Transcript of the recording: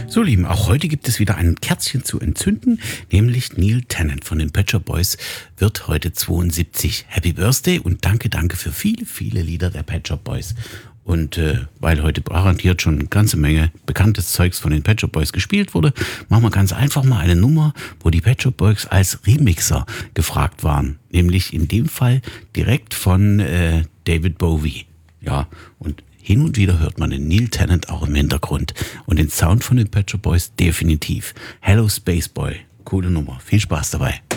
So, Lieben, auch heute gibt es wieder ein Kerzchen zu entzünden, nämlich Neil Tennant von den Pet Shop Boys wird heute 72. Happy Birthday und danke für viele, viele Lieder der Pet Shop Boys. Und weil heute garantiert schon eine ganze Menge bekanntes Zeugs von den Pet Shop Boys gespielt wurde, machen wir ganz einfach mal eine Nummer, wo die Pet Shop Boys als Remixer gefragt waren. Nämlich in dem Fall direkt von David Bowie. Ja, und hin und wieder hört man den Neil Tennant auch im Hintergrund. Und den Sound von den Pet Shop Boys definitiv. Hello Space Boy. Coole Nummer. Viel Spaß dabei.